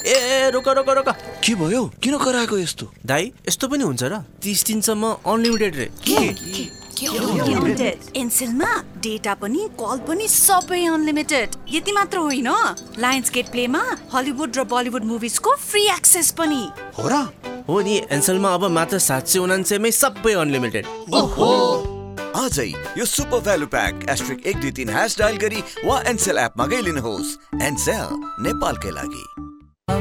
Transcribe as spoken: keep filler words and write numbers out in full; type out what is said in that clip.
ए रोक रोक रोक के भयो? किन कराएको यस्तो? दाइ यस्तो पनि हुन्छ र? तीस दिनसम्म अनलिमिटेड रे एनसेलमा डेटा पनि कल पनि सबै अनलिमिटेड। यति मात्र होइन, लायन्स गेट प्लेमा हलिउड र बलिउड मुभिजको फ्री एक्सेस पनि हो र? हो नि, एनसेलमा अब मात्र सात सय उनान्सयमै सबै अनलिमिटेड। ओहो, आजै यो सुपर भ्यालु प्याक एस्ट्रिक एक दुई तीन ह्यास डायल गरी वा एनसेल एपमा गइलिनुहोस्। एनसेल नेपालकै लागि।